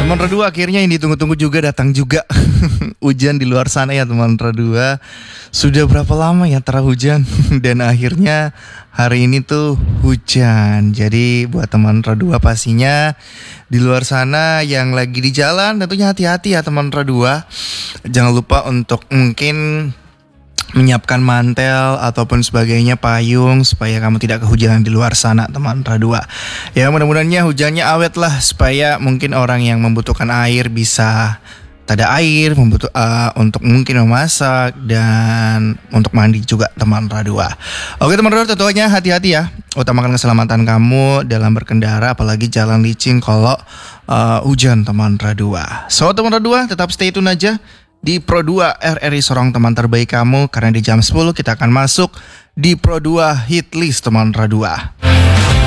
Teman Radua, akhirnya yang ditunggu-tunggu juga datang juga. Hujan di luar sana ya teman Radua. Sudah berapa lama ya hujan? Dan akhirnya hari ini tuh hujan. Jadi buat teman Radua pastinya di luar sana yang lagi di jalan tentunya hati-hati ya teman Radua. Jangan lupa untuk mungkin menyiapkan mantel ataupun sebagainya, payung, supaya kamu tidak kehujanan di luar sana teman Radua. Ya mudah-mudahannya hujannya awet lah, supaya mungkin orang yang membutuhkan air bisa ada air untuk mungkin memasak dan untuk mandi juga teman Radua. Oke teman Radua, tentunya hati-hati ya, utamakan keselamatan kamu dalam berkendara, apalagi jalan licin kalau hujan teman Radua. So teman Radua, tetap stay tune aja di Pro 2 RRI Sorong, teman terbaik kamu, karena di jam 10 kita akan masuk di Pro 2 Hit List teman Radua.